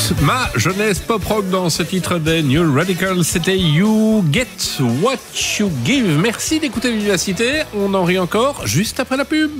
Ma jeunesse pop-rock dans ce titre des New Radicals, c'était You Get What You Give. Merci d'écouter Vivacité, on en rit encore juste après la pub.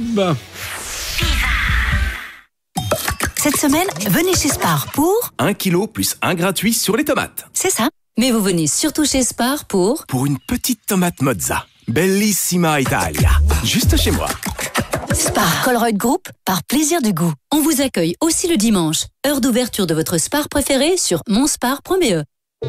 Cette semaine, venez chez Spar pour 1 kilo plus 1 gratuit sur les tomates. C'est ça. Mais vous venez surtout chez Spar pour une petite tomate mozza. Bellissima Italia. Juste chez moi. Spar Colruyt Group, par plaisir du goût. On vous accueille aussi le dimanche. Heure d'ouverture de votre Spar préféré sur monspar.be.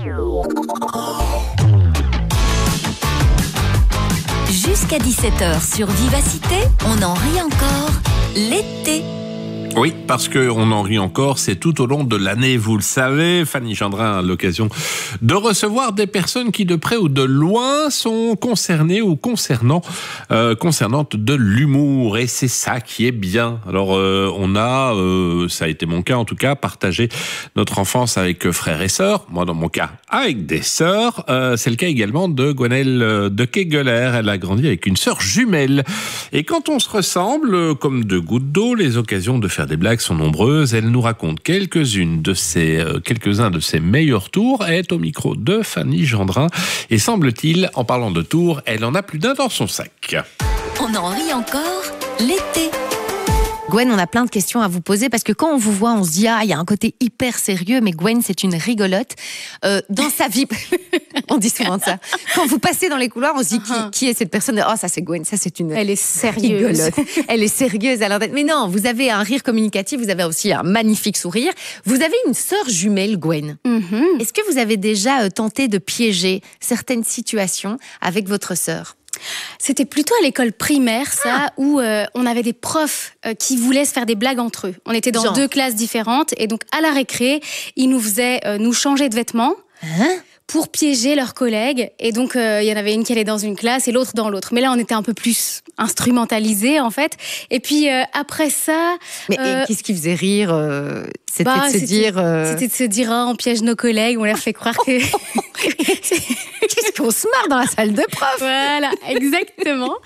Jusqu'à 17h sur Vivacité, on en rit encore l'été. Oui, parce qu'on en rit encore, c'est tout au long de l'année, vous le savez. Fanny Gendrin a l'occasion de recevoir des personnes qui, de près ou de loin, sont concernées ou concernantes de l'humour. Et c'est ça qui est bien. Alors, on a, ça a été mon cas en tout cas, partagé notre enfance avec frères et sœurs. Moi, dans mon cas, avec des sœurs. C'est le cas également de Gwenaëlle de Kegeler. Elle a grandi avec une sœur jumelle. Et quand on se ressemble, comme deux gouttes d'eau, les occasions de faire des blagues sont nombreuses. Elle nous raconte quelques-uns de ses meilleurs tours. Elle est au micro de Fanny Gendrin. Et semble-t-il, en parlant de tours, elle en a plus d'un dans son sac. On en rit encore l'été. Gwen, on a plein de questions à vous poser parce que quand on vous voit, on se dit il y a un côté hyper sérieux, mais Gwen, c'est une rigolote. Dans sa vie, on dit souvent ça. Quand vous passez dans les couloirs, on se dit qui est cette personne ? Oh, ça c'est Gwen, ça c'est une Elle est sérieuse. Rigolote. Elle est sérieuse à l'antenne. Mais non, vous avez un rire communicatif, vous avez aussi un magnifique sourire. Vous avez une sœur jumelle, Gwen. Mm-hmm. Est-ce que vous avez déjà tenté de piéger certaines situations avec votre sœur ? C'était plutôt à l'école primaire, ça, où on avait des profs qui voulaient se faire des blagues entre eux. On était dans deux classes différentes et donc à la récré, ils nous faisaient nous changer de vêtements. Pour piéger leurs collègues. Et donc, il y en avait une qui allait dans une classe et l'autre dans l'autre. Mais là, on était un peu plus instrumentalisés, en fait. Et puis, après ça... Mais qu'est-ce qui faisait rire C'était de se dire, on piège nos collègues, on leur fait croire que... Qu'est-ce qu'on se marre dans la salle de prof ? Voilà, exactement.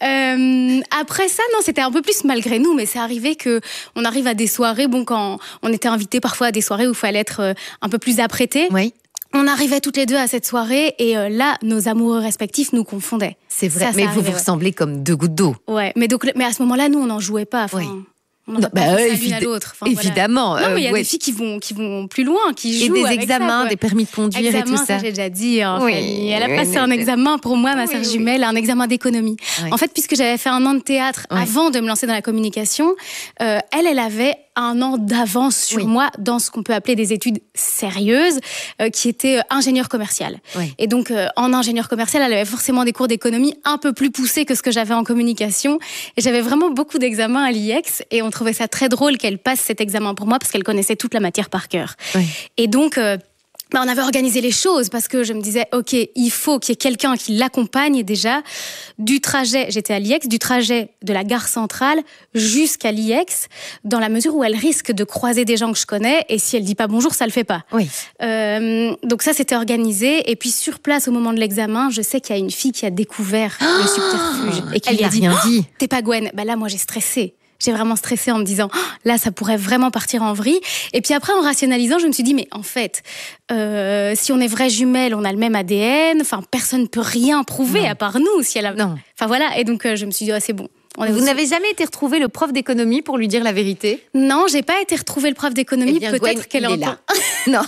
Après ça, non, c'était un peu plus malgré nous, mais c'est arrivé qu'on arrive à des soirées, quand on était invités parfois à des soirées où il fallait être un peu plus apprêtés. Oui. On arrivait toutes les deux à cette soirée et là, nos amoureux respectifs nous confondaient. C'est vrai, mais vous ressemblez comme deux gouttes d'eau. Ouais, mais à ce moment-là, nous, on n'en jouait pas. On n'a pas l'une à l'autre. Évidemment. Voilà. Non, mais il y a des filles qui vont plus loin, qui jouent et des avec examens, ça, des permis de conduire et tout ça. J'ai déjà dit. Elle a passé un examen pour moi, ma sœur jumelle, un examen d'économie. Oui. En fait, puisque j'avais fait un an de théâtre avant de me lancer dans la communication, elle avait un an d'avance sur moi dans ce qu'on peut appeler des études sérieuses, qui étaient ingénieur commercial. Oui. Et donc, en ingénieur commercial, elle avait forcément des cours d'économie un peu plus poussés que ce que j'avais en communication. Et j'avais vraiment beaucoup d'examens à l'IEX et on trouvait ça très drôle qu'elle passe cet examen pour moi parce qu'elle connaissait toute la matière par cœur. Oui. Et donc... on avait organisé les choses parce que je me disais, ok, il faut qu'il y ait quelqu'un qui l'accompagne déjà du trajet, j'étais à l'IEX, du trajet de la gare centrale jusqu'à l'IEX, dans la mesure où elle risque de croiser des gens que je connais et si elle dit pas bonjour, ça le fait pas. Oui. Donc ça, c'était organisé. Et puis sur place, au moment de l'examen, je sais qu'il y a une fille qui a découvert le subterfuge et qui lui a dit, t'es pas Gwen. Là, moi, j'ai stressé. J'ai vraiment stressé en me disant, là, ça pourrait vraiment partir en vrille. Et puis après, en rationalisant, je me suis dit, mais en fait, si on est vraies jumelles, on a le même ADN. Enfin, personne ne peut rien prouver à part nous. Si elle a... Non. Enfin voilà. Et donc, je me suis dit, c'est bon. Vous n'avez jamais été retrouver le prof d'économie pour lui dire la vérité ? Non, j'ai pas été retrouver le prof d'économie. Peut-être Gwen, qu'elle est là. Non.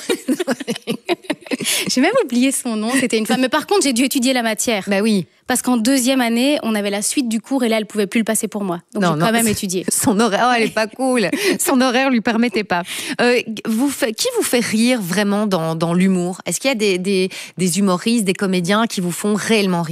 J'ai même oublié son nom. C'était une femme. Mais par contre, j'ai dû étudier la matière. Bah oui. Parce qu'en deuxième année, on avait la suite du cours et là, elle pouvait plus le passer pour moi. Donc, j'ai quand même étudié. Son horaire, elle est pas cool. Son horaire lui permettait pas. Qui vous fait rire vraiment dans l'humour ? Est-ce qu'il y a des humoristes, des comédiens qui vous font réellement rire ?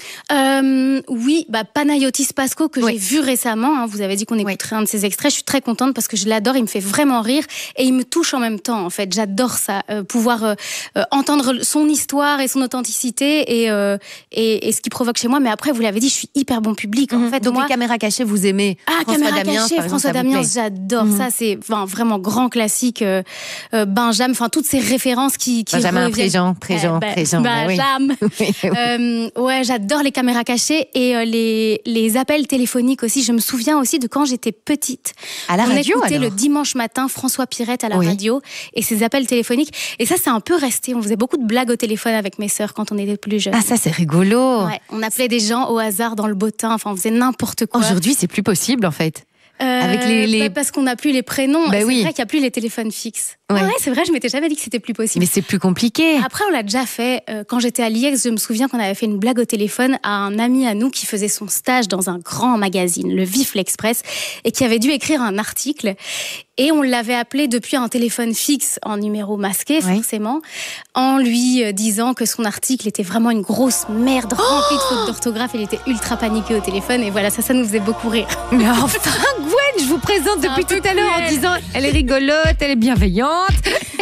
Oui, Panayotis Pasco que j'ai vu récemment. Vous avez dit qu'on écouterait un de ses extraits. Je suis très contente parce que je l'adore. Il me fait vraiment rire et il me touche en même temps. En fait, j'adore ça, pouvoir entendre son histoire et son authenticité et ce qu'il provoque chez moi. Mais après, vous l'avez dit, je suis hyper bon public. En fait, donc les caméras cachées, vous aimez. François Damiens, j'adore ça. C'est vraiment grand classique. Benjamin, toutes ces références qui Benjamin reviennent. Préjean. Benjamin. Ouais, j'adore J'adore les caméras cachées et les appels téléphoniques aussi. Je me souviens aussi de quand j'étais petite. À la radio, on écoutait alors le dimanche matin François Pirette à la radio et ses appels téléphoniques. Et ça, c'est un peu resté. On faisait beaucoup de blagues au téléphone avec mes sœurs quand on était plus jeunes. Ah, ça, c'est rigolo. Ouais, on appelait des gens au hasard dans le bottin. Enfin, on faisait n'importe quoi. Aujourd'hui, c'est plus possible, en fait. Avec les... parce qu'on n'a plus les prénoms. C'est vrai qu'il n'y a plus les téléphones fixes. Ouais. Ouais, c'est vrai, je m'étais jamais dit que c'était plus possible. Mais c'est plus compliqué. Après, on l'a déjà fait. Quand j'étais à l'IEX, je me souviens qu'on avait fait une blague au téléphone à un ami à nous qui faisait son stage dans un grand magazine, le Vif l'Express, et qui avait dû écrire un article. Et on l'avait appelé depuis un téléphone fixe en numéro masqué, forcément, en lui disant que son article était vraiment une grosse merde remplie de fautes d'orthographe. Il était ultra paniqué au téléphone. Et voilà, ça nous faisait beaucoup rire. Mais enfin, Gwen, je vous présente depuis tout à l'heure en disant elle est rigolote, elle est bienveillante.